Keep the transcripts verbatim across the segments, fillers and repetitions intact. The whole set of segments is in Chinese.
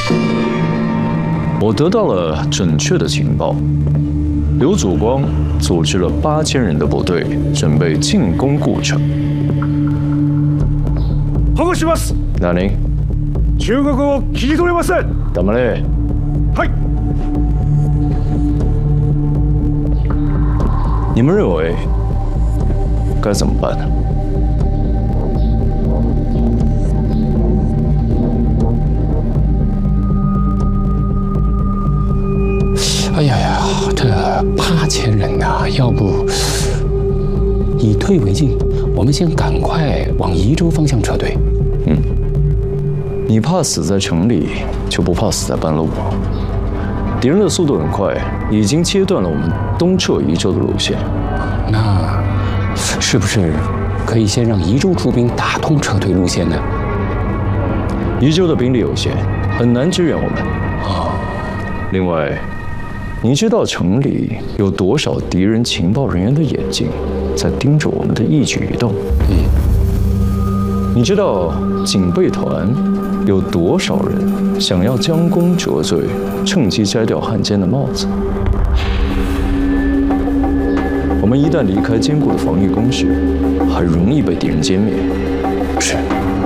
我得到了准确的情报，刘祖光组织了八千人的部队，准备进攻故城。 保護します。 何？ 中国を切り取れません。 黙れ。 はい。 你们认为该怎么办呢？ 哎呀呀，这八千人呐、啊，要不以退为进，我们先赶快往宜州方向撤退。 嗯，你怕死在城里，就不怕死在半路吗？敌人的速度很快，已经切断了我们东撤宜州的路线。 那是不是可以先让宜州出兵打通撤退路线呢？ 宜州的兵力有限，很难支援我们。 哦， 另外。你知道城里有多少敌人情报人员的眼睛在盯着我们的一举一动？ 嗯， 你知道警备团有多少人想要将功折罪，趁机摘掉汉奸的帽子？我们一旦离开坚固的防御工事，很容易被敌人歼灭。 是。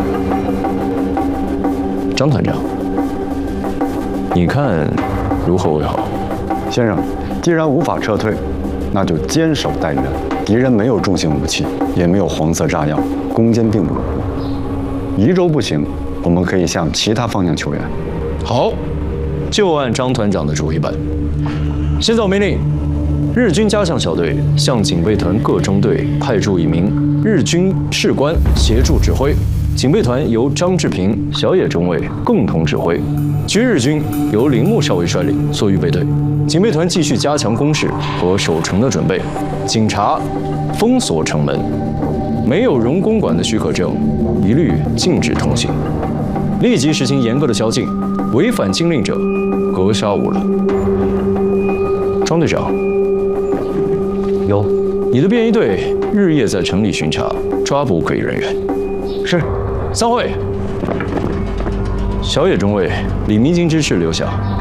张团长，你看如何为好？ 先生，既然无法撤退，那就坚守待援。敌人没有重型武器，也没有黄色炸药，攻坚并不稳固。宜州不行，我们可以向其他方向求援。 好，就按张团长的主意办。现在我命令，日军加强小队向警备团各中队派驻一名日军士官协助指挥。警备团由张志平、小野中尉共同指挥，居日军由铃木少尉率领做预备队。警备团继续加强工事和守城的准备，警察封锁城门，没有荣公馆的许可证，一律禁止通行。立即实行严格的宵禁，违反禁令者格杀勿论。庄队长， 有， 你的便衣队日夜在城里巡查，抓捕可疑人员。 是。 散会。小野中尉、李明金之士留下。